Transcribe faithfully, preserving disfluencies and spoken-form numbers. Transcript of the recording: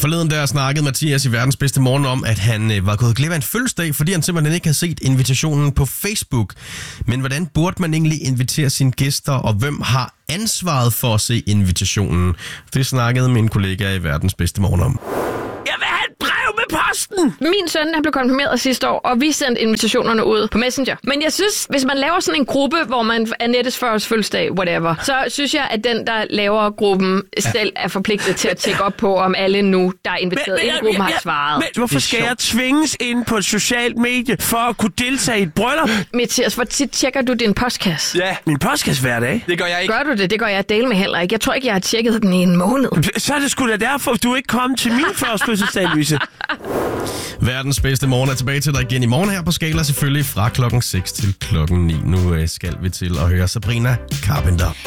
Forleden der snakkede Mathias i Verdens Bedste Morgen om, at han øh, var gået glip af en fødselsdag, fordi han simpelthen ikke havde set invitationen på Facebook. Men hvordan burde man egentlig invitere sine gæster, og hvem har ansvaret for at se invitationen? Det snakkede min kollega i Verdens Bedste Morgen om. Jeg vil have et brev med posten! Min søn han blev konfirmeret sidste år, og vi sendte invitationerne ud på Messenger. Men jeg synes, hvis man laver sådan en gruppe, hvor man er Nettes første fødselsdag, whatever, så synes jeg, at den, der laver gruppen, selv er forpligtet til at tjekke op på, om alle nu, der er inviteret ind i gruppen, har svaret. Men hvorfor skal jeg tvinges ind på et socialt medie for at kunne deltage i et bryllup? Mathias, hvor tit tjekker du din postkasse? Ja, Min postkasse hver dag. det gør jeg ikke. Gør du det? Det gør jeg dele med heller ikke. Jeg tror ikke, jeg har tjekket den i en måned. Så er det sgu da derfor, du ikke kom til min første fødselsdag, Louise. Verdens Bedste Morgen er tilbage til dig igen i morgen her på Skala, selvfølgelig fra klokken seks til klokken ni. Nu øh, skal vi til at høre Sabrina Carpenter.